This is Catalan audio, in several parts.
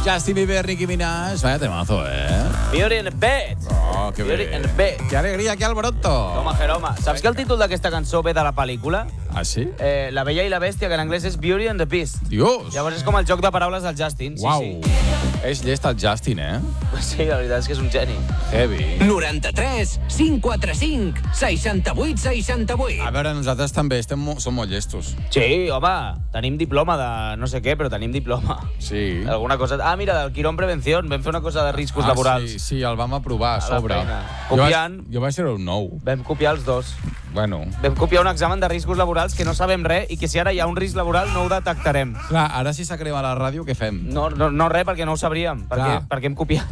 Justin Bieber, Nicki Minaj. Vaya temazo, Beauty in the Bed. Oh, que Beauty bé. in the Bed. Que alegria, que alboroto. Toma, Jeroma. Saps que el títol d'aquesta cançó ve de la pel·lícula? Ah, sí? La Bella i la Bèstia, que en anglès és Beauty and the Beast. Dios. Llavors és com el joc de paraules del Justin. Uau. Sí. És llest el Justin, Sí, la veritat és que és un geni. Heavy. 93 545 68 68. A veure, nosaltres també som molt llestos. Sí, home, tenim diploma de no sé què, però tenim diploma. Sí. Alguna cosa... Ah, mira, del Quirón Prevención. Vam fer una cosa de riscos laborals. Sí, el vam aprovar a la sobre. feina. Copiant. Jo vaig ser un 9. Vam copiar els dos. Bueno. Vam copiar un examen de riscos laborals que no sabem res i que si ara hi ha un risc laboral no ho detectarem. Clar, ara si s'acrema a la ràdio, què fem? No res, perquè no ho sabríem, perquè hem copiat.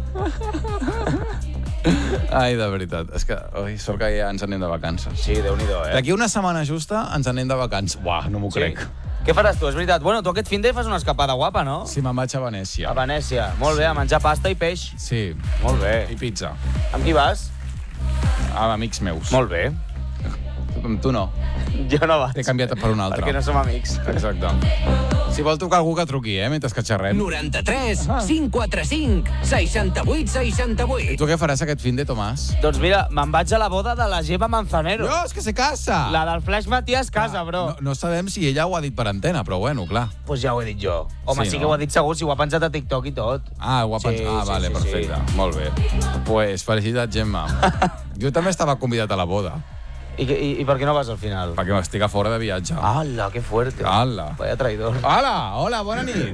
Ai, de veritat. És que, sort que ja ens anem de vacances. Sí, Déu-n'hi-do, D'aquí una setmana justa ens anem de vacances. Buah, no m'ho crec. Què faràs tu? És veritat. Bueno, tu aquest fin de fas una escapada guapa, no? Sí, me'n vaig a Venècia. A Venècia. Molt bé, a menjar pasta i peix. Sí. Molt bé. I pizza. Amb qui vas? Amb amics meus. Molt bé. Amb tu no. Jo no vaig. T'he canviat per un altre. Perquè no som amics. Exacte. Si vol trucar algú que truqui, mentre que xerrem. 93 545 68 68. I tu què faràs aquest fin de, Tomàs? Doncs mira, me'n vaig a la boda de la Gemma Manzanero. Dios, que se casa! La del Flash Matías casa, bro. No sabem si ella ho ha dit per antena, però bueno, clar. Pues ja ho he dit jo. Home, sí no? que ho ha dit segur, si ho ha penjat a TikTok i tot. Ah, ho ha pensat. Vale, perfecte. Molt bé. Pues felicitats, Gemma. Jo també estava convidat a la boda. I per què no vas al final? Perquè estic a fora de viatge. Ala, que fuerte. Ala. Vaya traidor. Hola, bona nit.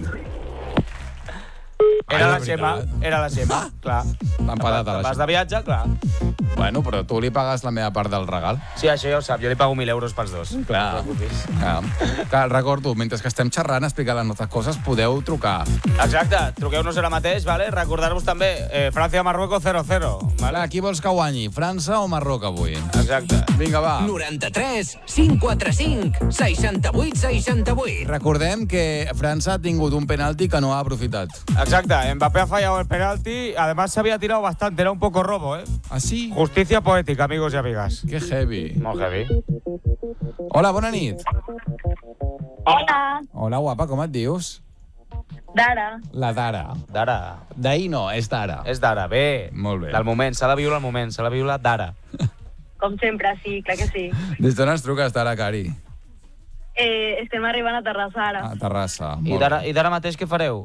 Era la Gemma, clar. L'ha empadat a la Vas Gemma. de viatge, clar. Bueno, però tu li pagues la meva part del regal. Sí, això ja ho sap, jo li pago 1.000 euros pels dos. Clar. No et preocupis. Clar, recordo, mentre que estem xerrant, explicant les nostres coses, podeu trucar. Exacte, truqueu-nos ara mateix, vale? Recordar-vos també, França-Marruecos 0-0. Vale? Qui vols que guanyi, França o Marroc avui? Exacte. Vinga, va. 93 545 68 68. Recordem que França ha tingut un penalti que no ha aprofitat. Exacte, Mbappé ha fallado el penalti, además se había tirado bastante, era un poco robo, ¿eh? Ah, sí? Justicia poética, amigos y amigas. Que heavy. Molt heavy. Hola, bona nit. Hola, Hola, guapa, com et dius? Dara. La Dara. Dara. D'ahir no, és Dara. És Dara, bé. Molt bé. Del moment, s'ha de viure el moment, s'ha de viure Dara. Com sempre, sí, clar que sí. Des d'on ens truques, Dara, Cari? Estem arribant a Terrassa ara. A Terrassa. I d'ara mateix què fareu?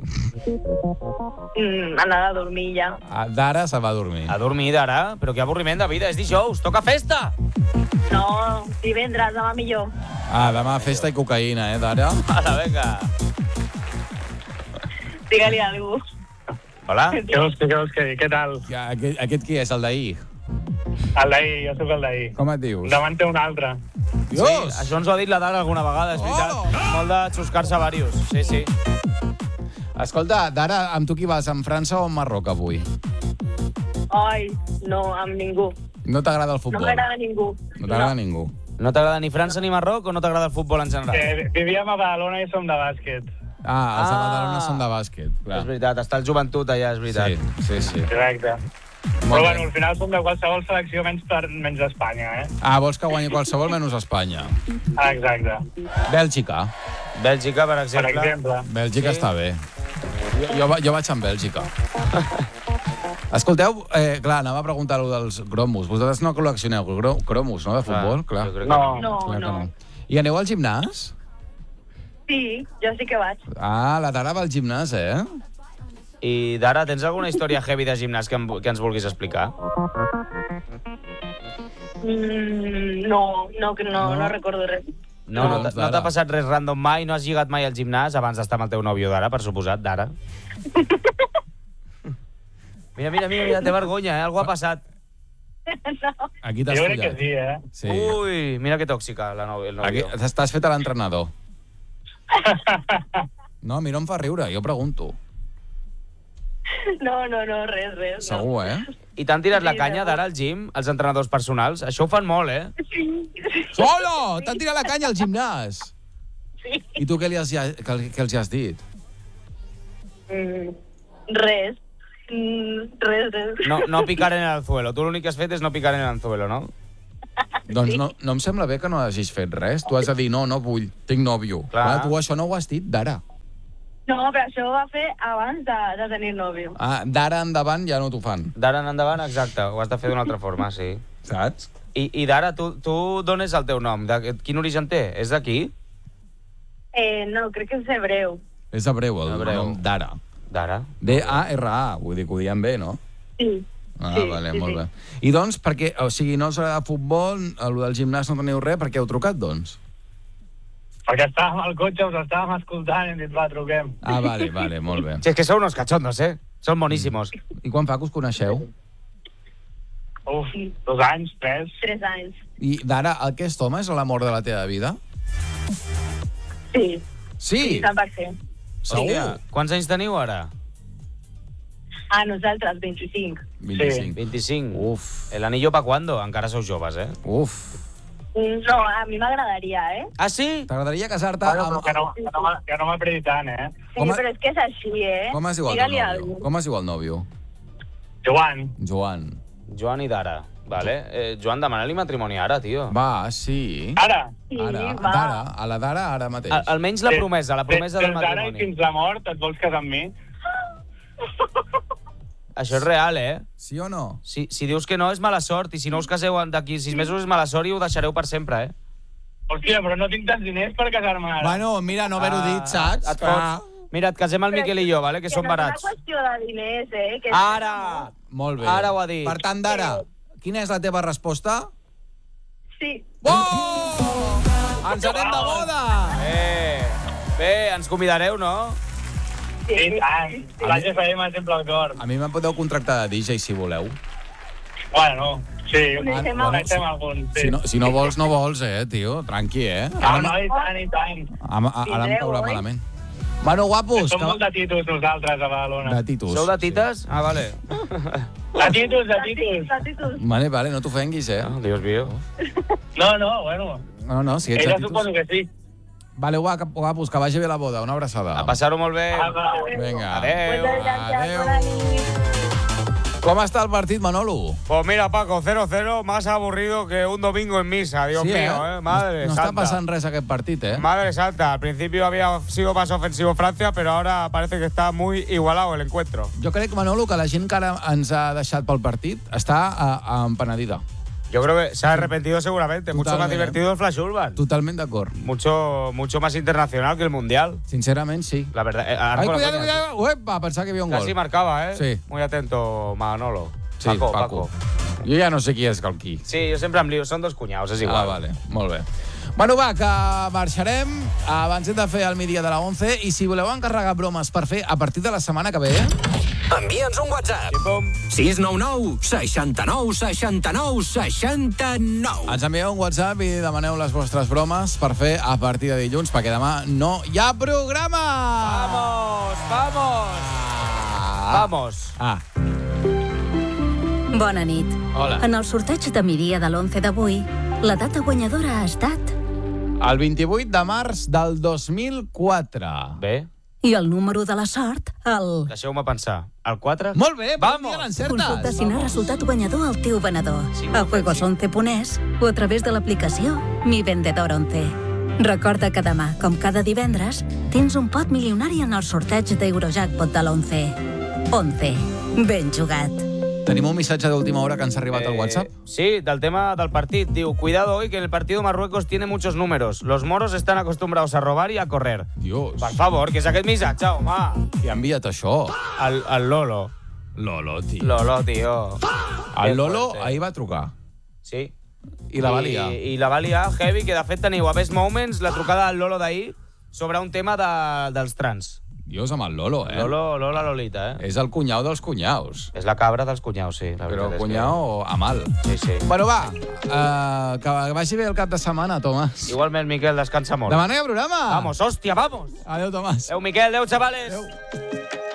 Anar a dormir ja. Dara se va a dormir. A dormir, Dara? Però que avorriment de vida, és dijous, toca festa! No, divendres, demà millor. Demà festa i cocaïna, Dara? Ala, vinga. Digue-li a algú. Hola? Què tal? Aquest qui és, el d'ahir? El d'ahir, jo sóc el d'ahir. Com et dius? Davant té un altre. Dios! Sí, això ens ho ha dit la Dara alguna vegada, és veritat. Molt de xuscar-se varios, sí, sí. Escolta, Dara, amb tu qui vas, amb França o amb Marroc avui? Ai, no, amb ningú. No t'agrada el No futbol? m'agrada ningú. No t'agrada ningú? No t'agrada ni França ni Marroc o no t'agrada el futbol en general? Vivíem a Badalona i som de bàsquet. Els de Badalona són de bàsquet. Clar. És veritat, està el joventut allà, és veritat. Sí. Correcte. Molt Però bé. bueno, al final som de qualsevol selecció menys d'Espanya, Vols que guanyi qualsevol menys Espanya. Exacte. Bèlgica. Bèlgica, per Per exemple. exemple. Bèlgica està bé. Jo vaig amb Bèlgica. Escolteu, clar, anava a preguntar-ho dels cromos. Vosaltres no col·leccioneu cromos, no, de futbol? Clar. Jo crec que No. Clar que No. I aneu al gimnàs? Sí, jo sí que vaig. La Dara va al gimnàs, I Dara, tens alguna història heavy de gimnàs que ens vulguis explicar? No recordo res. No Doncs, t'ha Dara. passat res random mai? No has lligat mai al gimnàs abans d'estar amb el teu nòvio, Dara, per suposat, Dara? Mira, té vergonya, Algú ha passat. Aquí t'has Jo crec que follat. sí, Sí. Ui, mira que tòxica el Aquí nòvio. t'has fet a l'entrenador. No, a mi no em fa riure, jo pregunto. No, res. Segur, I t'han tirat la Sí, canya, no. Dara, al gym, els entrenadors personals? Això ho fan molt, Sí. Solo! T'han tirat la canya al gimnàs! Sí. I tu què els has dit? Res. Res. No picar en el anzuelo. Tu l'únic que has fet és no picar en el anzuelo, no? Doncs no em sembla bé que no hagis fet res. Tu has de dir, no vull, tinc nòvio. Clar. Tu això no ho has dit, Dara. No, però això ho va fer abans de tenir nòvio. Ah, d'ara endavant ja no t'ho fan, D'ara en endavant, exacte, ho has de fer d'una altra forma, sí. saps? I d'ara, tu d'on és el teu nom? Quin origen té? És d'aquí? No, crec que és hebreu. És hebreu, el Hebreu. nom d'ara. D'ara. D-A-R-A, vull dir que ho diem bé, no? Sí. Ah, sí, vale, sí, molt sí. bé. I doncs, perquè, o sigui, no us agrada futbol, el del gimnàs no teniu res, per què heu trucat, doncs? Perquè estàvem al cotxe, us estàvem escoltant i hem dit, va, truquem. Ah, vale, molt bé. Sí, és que sou unos cachondos, Són boníssimos. I quan fa que us coneixeu? Uf, 2 anys, 3. 3 anys. I d'ara, aquest home és l'amor de la teva vida? Sí, Sí? 100%. Segur? Quants anys teniu ara? A nosaltres, 25. 25. 25. Uf. El anillo pa cuándo? Encara sou joves, Uf. No, a mi m'agradaria, Ah, sí? T'agradaria casar-te Bueno, amb... però que no m'apredi tant, Sí, Com a- però és que és així, Com es diu el teu Digue-li nòvio? alguna cosa. Com es diu el nòvio? Joan, Joan. Joan i Dara. Vale. Joan, demana-li matrimoni ara, tio. Va, sí. ara. Sí, Ara, va. d'ara, a la d'ara, ara mateix. Almenys la promesa del Des d'ara i matrimoni. fins la mort et vols casar amb mi? Això és real, Sí o no? Si dius que no, és mala sort, i si no us caseu d'aquí 6 mesos és mala sort i ho deixareu per sempre, Hòstia, però no tinc tants diners per casar-me ara. Bueno, mira, no haver-ho dit, saps? Et fots. Mira, et casem el Miquel i jo, vale? Que som no barats. és una qüestió de diners, Que Ara! Molt bé. Ara ho ha dit. Per tant, d'ara, quina és la teva resposta? Sí. Oh! Ens anem de boda! Bé, ens convidareu, no? Sí, I tant, la GFM sempre al cor. A mi me'n podeu contractar de DJ si voleu. Bueno, sí, Coneixem coneixem algun, sí. Si no vols, no vols, tio. Tranqui, No, i tant, i tant. Ara em caurà Tindreu, oi? malament. Bueno, guapos. Som molt de titos nosaltres a Badalona. De titus. Sou de tites? Ah, vale. De titos, de titos. Vale, no t'ofenguis, Dios mío. No, bueno. No, si ets de Ella titus... suposo que sí. Vale, guapos, que vagi bé la boda. Una abraçada. A passar-ho molt bé. Vinga. Adeu. Com està el partit, Manolo? Pues mira, Paco, 0-0, más aburrido que un domingo en misa, Dios mío, Madre no santa. està passant res aquest partit, Madre santa, al principio había sido más ofensivo Francia, pero ahora parece que está muy igualado el encuentro. Jo crec, Manolo, que la gent que ara ens ha deixat pel partit està empenedida. Yo creo que se ha arrepentido seguramente. Mucho más Totalmente. divertido el Flash Urban. Totalment d'acord. Mucho más internacional que el Mundial. Sincerament, sí. La verdad. Ai, cuidado. Uepa, pensava que hi havia un gol. Casi marcaba, Sí. Muy atento, Manolo. Sí, Paco. Jo ja no sé qui és el qui. Sí, jo sempre em lio. Són dos cunyaus, és igual. Ah, vale, molt bé. Bueno, va, que marxarem. Abans hem de fer el migdia de la 11 i si voleu encarregar bromes per fer a partir de la setmana que ve... Envia'ns un WhatsApp. Pim-pum. 699 69 69 69. Ens envieu un WhatsApp i demaneu les vostres bromes per fer a partir de dilluns, perquè demà no hi ha programa! Vamos. Bona nit. Hola. En el sorteig de migdia de l'11 d'avui, la data guanyadora ha estat... El 28 de març del 2004. Bé, I el número de la sort, el... deixeu-me pensar. El 4? Molt bé, Vamos. Consulta si n'ha resultat guanyador el teu venedor Sí, a juegos11.es o a través de l'aplicació Mi Vendedor 11. Recorda que demà, com cada divendres, tens un pot milionari en el sorteig d'Eurojackpot de l'11. 11. Ben jugat. Tenim un missatge d'última hora que ens ha arribat al WhatsApp. Sí, del tema del partido. Diu, cuidado hoy que el partido Marruecos tiene muchos números. Los moros están acostumbrados a robar y a correr. Dios. Per favor, que és aquest missatge, home. Qui ha enviat això? El Lolo. Lolo, tio. Lolo, tio. El Lolo fuerte. ahir va trucar. Sí. I la va liar. I la va liar heavy, que de fet teniu a Best Moments la trucada del Lolo d'ahir sobre un tema dels trans. Dios, amb el Lolo, Lolo, Lolita, És el cunyau dels cunyaus. És la cabra dels cunyaus, sí. La Però veritat és cunyau a mal. Que... Sí. Bueno, va, que vagi bé el cap de setmana, Tomàs. Igualment, Miquel, descansa molt. Demà no hi ha programa. Vamos, hòstia, vamos. Adéu, Tomàs. Adéu, Miquel, adéu, xavales. Adéu.